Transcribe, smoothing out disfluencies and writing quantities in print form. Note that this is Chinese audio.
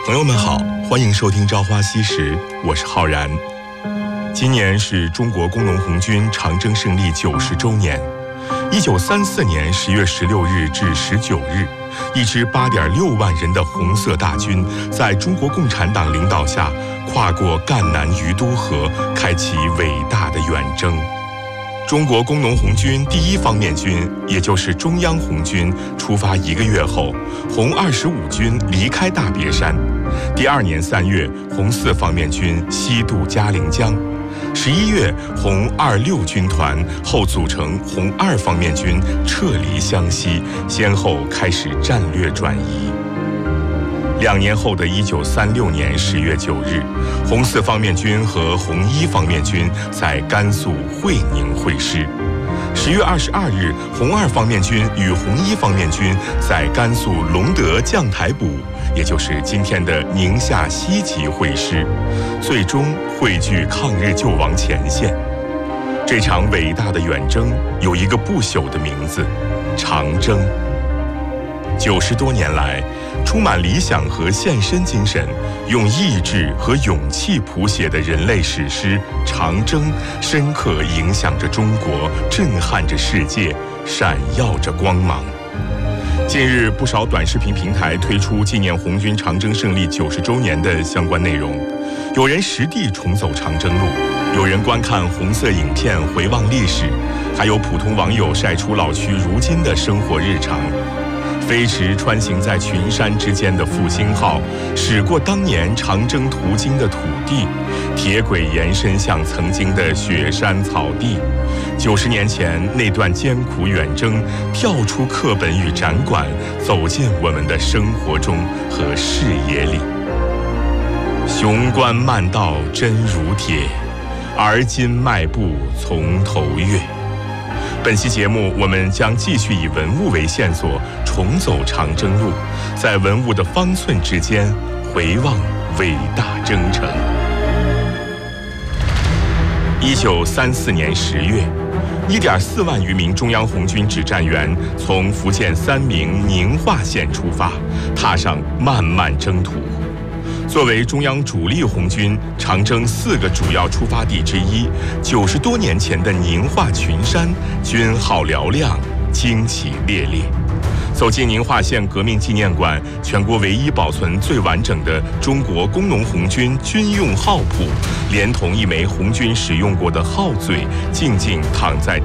朋友们好，欢迎收听《朝花夕拾》，我是浩然。今年是中国工农红军长征胜利90周年。1934年10月16日至19日，一支8.6万人的红色大军，在中国共产党领导下，跨过赣南于都河，开启伟大的远征。中国工农红军第一方面军，也就是中央红军，出发1个月后，红25军离开大别山。第2年3月，红4方面军西渡嘉陵江。11月，红26军团后组成红2方面军撤离湘西，先后开始战略转移。2年后的1936年10月9日，红4方面军和红1方面军在甘肃会宁会师。10月22日，红2方面军与红1方面军在甘肃隆德将台堡，也就是今天的宁夏西集会师，最终汇聚抗日救亡前线。这场伟大的远征有一个不朽的名字——长征。90多年来，充满理想和献身精神，用意志和勇气谱写的人类史诗《长征》，深刻影响着中国，震撼着世界，闪耀着光芒。近日，不少短视频平台推出纪念红军长征胜利90周年的相关内容，有人实地重走长征路，有人观看红色影片回望历史，还有普通网友晒出老区如今的生活日常。飞驰穿行在群山之间的复兴号，驶过当年长征途经的土地，铁轨延伸向曾经的雪山草地。90年前那段艰苦远征，跳出课本与展馆，走进我们的生活中和视野里。雄关漫道真如铁，而今迈步从头越。本期节目，我们将继续以文物为线索，重走长征路，在文物的方寸之间回望伟大征程。1934年10月，1.4万余名中央红军指战员从福建三明宁化县出发，踏上漫漫征途。作为中央主力红军长征4个主要出发地之一，90多年前的宁化群山，军号嘹亮，旌旗猎猎。走进宁化县革命纪念馆，全国唯一保存最完整的中国工农红军军用号谱，连同一枚红军使用过的号嘴，静静躺在